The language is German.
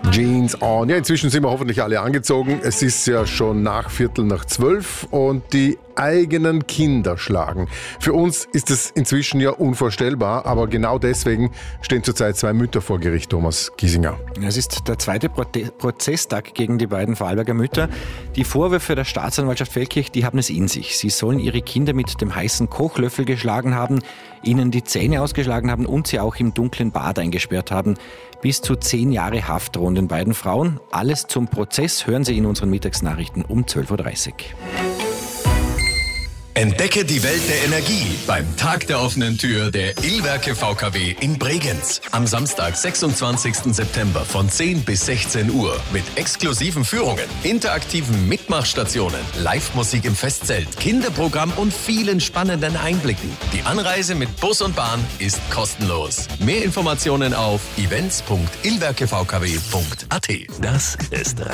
Jeans on. Ja, inzwischen sind wir hoffentlich alle angezogen. Es ist ja schon nach 11:45 und die eigenen Kinder schlagen. Für uns ist es inzwischen ja unvorstellbar, aber genau deswegen stehen zurzeit 2 Mütter vor Gericht, Thomas Giesinger. Es ist der zweite Prozesstag gegen die beiden Vorarlberger Mütter. Die Vorwürfe der Staatsanwaltschaft Feldkirch, die haben es in sich. Sie sollen ihre Kinder mit dem heißen Kochlöffel geschlagen haben, ihnen die Zähne ausgeschlagen haben und sie auch im dunklen Bad eingesperrt haben. Bis zu 10 Jahre Haft drohen den beiden Frauen. Alles zum Prozess hören Sie in unseren Mittagsnachrichten um 12:30 Uhr. Entdecke die Welt der Energie beim Tag der offenen Tür der Illwerke VKW in Bregenz. Am Samstag, 26. September von 10 bis 16 Uhr mit exklusiven Führungen, interaktiven Mitmachstationen, Live-Musik im Festzelt, Kinderprogramm und vielen spannenden Einblicken. Die Anreise mit Bus und Bahn ist kostenlos. Mehr Informationen auf events.illwerkevkw.at. Das ist